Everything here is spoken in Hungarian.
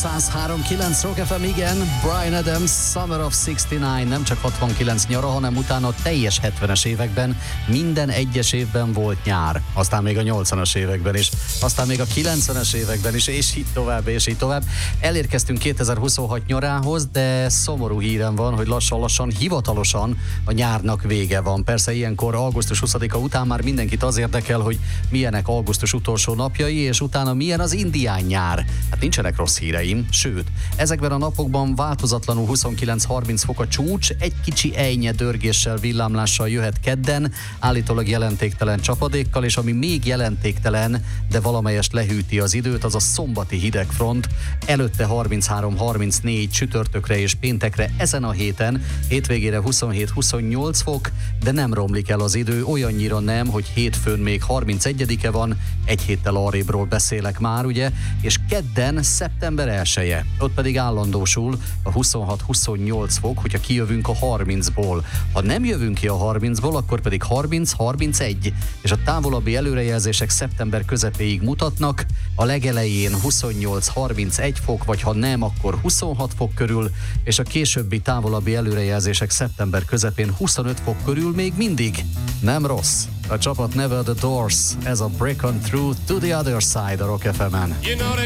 103.9 Rock FM, igen, Bryan Adams, Summer of 69, nem csak 69 nyara, hanem utána teljes 70-es években, minden egyes évben volt nyár, aztán még a 80-as években is, aztán még a 90-es években is, és így tovább, és így tovább. Elérkeztünk 2026 nyarához, de szomorú hírem van, hogy lassan-lassan hivatalosan a nyárnak vége van. Persze ilyenkor augusztus 20-a után már mindenkit az érdekel, hogy milyenek augusztus utolsó napjai, és utána milyen az indián nyár. Hát nincsenek rossz híreim, sőt, ezekben a napokban változatlanul 29-30 fok a csúcs, egy kicsi ejnye dörgéssel, villámlással jöhet kedden, állítólag jelentéktelen csapadékkal, és ami még jelentéktelen, de valamelyest lehűti az időt, az a szombati hidegfront, előtte 33-34 csütörtökre és péntekre ezen a héten, hétvégére 27-28 fok, de nem romlik el az idő, olyannyira nem, hogy hétfőn még 31-e van, egy héttel arrébről beszélek már, ugye, és kedden szeptember 1-e, ott pedig állandósul a 26-28 fok, hogyha kijövünk a 30-ból. Ha nem jövünk ki a 30-ból, akkor pedig 30-31, és a távolabbi előrejelzések szeptember közepéig mutatnak, a legelején 28-31 fok, vagy ha nem, akkor 26 fok körül, és a későbbi távolabbi előrejelzések szeptember közepén 25 fok körül még mindig. Nem rossz. A csapat Never the Doors, ez a Break on Through to the Other Side a Rock FM-en.